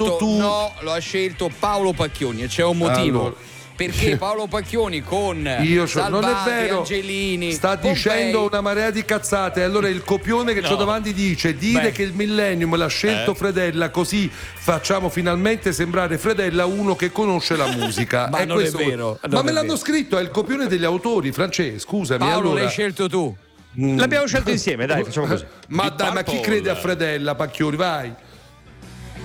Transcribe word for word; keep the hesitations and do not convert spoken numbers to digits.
tu. No, lo ha scelto Paolo Pacchioni e c'è un motivo. Allora. Perché Paolo Pacchioni con Io so, Salvati, non è vero, Angelini, sta Pompei. dicendo una marea di cazzate. Allora il copione che No. c'ho davanti dice: dire Beh. che il Millennium l'ha scelto Eh. Fredella, così facciamo finalmente sembrare Fredella uno che conosce la musica. Ma non è vero, non Ma è me l'hanno vero. scritto, è il copione degli autori, Francesco, scusami. Paolo allora. l'hai scelto tu. L'abbiamo scelto insieme, dai, facciamo così. Ma Di dai, ma chi Purple. crede a Fredella, Pacchioni, vai.